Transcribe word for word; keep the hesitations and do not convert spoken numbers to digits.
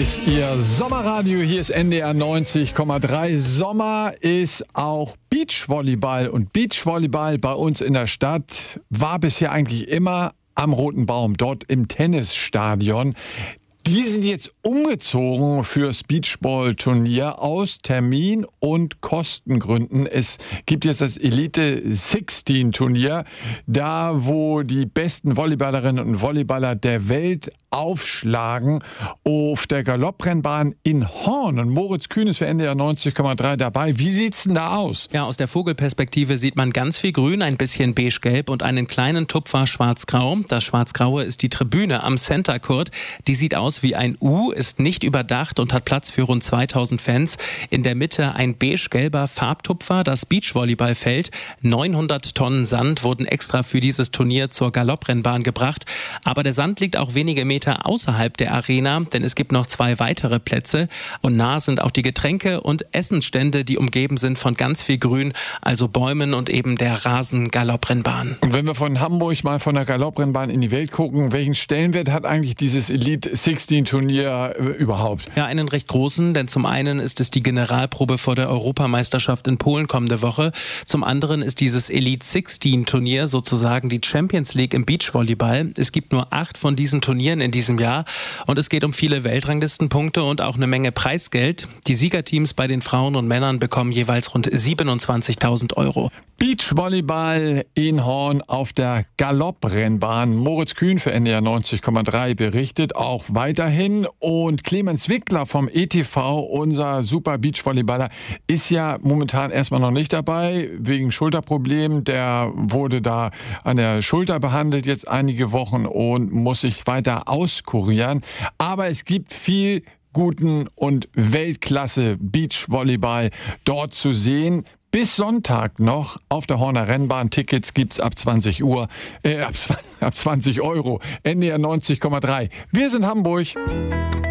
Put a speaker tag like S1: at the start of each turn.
S1: ist Ihr Sommerradio. Hier ist N D R neunzig Komma drei. Sommer ist auch Beachvolleyball. Und Beachvolleyball bei uns in der Stadt war bisher eigentlich immer am Roten Baum, dort im Tennisstadion. Die sind jetzt umgezogen fürs Beachball-Turnier aus Termin- und Kostengründen. Es gibt jetzt das Elite sechzehn Turnier, da wo die besten Volleyballerinnen und Volleyballer der Welt aufschlagen, auf der Galopprennbahn in Horn. Und Moritz Kühn ist für N D R neunzig Komma drei dabei. Wie sieht's denn da aus?
S2: Ja, aus der Vogelperspektive sieht man ganz viel Grün, ein bisschen beige-gelb und einen kleinen Tupfer schwarz-grau. Das Schwarz-Graue ist die Tribüne am Center Court. Die sieht aus wie ein U, ist nicht überdacht und hat Platz für rund zweitausend Fans. In der Mitte ein beige-gelber Farbtupfer, das Beachvolleyballfeld. neunhundert Tonnen Sand wurden extra für dieses Turnier zur Galopprennbahn gebracht. Aber der Sand liegt auch wenige Meter außerhalb der Arena, denn es gibt noch zwei weitere Plätze. Und nah sind auch die Getränke und Essensstände, die umgeben sind von ganz viel Grün, also Bäumen und eben der Rasen-Galopprennbahn.
S1: Und wenn wir von Hamburg mal von der Galopprennbahn in die Welt gucken, welchen Stellenwert hat eigentlich dieses Elite sechzehn Turnier äh, überhaupt?
S2: Ja, einen recht großen, denn zum einen ist es die Generalprobe vor der Europameisterschaft in Polen kommende Woche. Zum anderen ist dieses Elite sechzehn Turnier sozusagen die Champions League im Beachvolleyball. Es gibt nur acht von diesen Turnieren in diesem Jahr und es geht um viele Weltranglistenpunkte und auch eine Menge Preisgeld. Die Siegerteams bei den Frauen und Männern bekommen jeweils rund siebenundzwanzigtausend Euro.
S1: Beachvolleyball in Horn auf der Galopprennbahn. Moritz Kühn für N D R neunzig Komma drei berichtet auch weiterhin. Und Clemens Wickler vom E T V, unser super Beachvolleyballer, ist ja momentan erstmal noch nicht dabei, wegen Schulterproblemen. Der wurde da an der Schulter behandelt jetzt einige Wochen und muss sich weiter auskurieren. Aber es gibt viel guten und Weltklasse Beachvolleyball dort zu sehen. Bis Sonntag noch auf der Horner Rennbahn. Tickets gibt's ab zwanzig Uhr, äh, ab zwanzig Euro. N D R neunzig Komma drei. Wir sind Hamburg.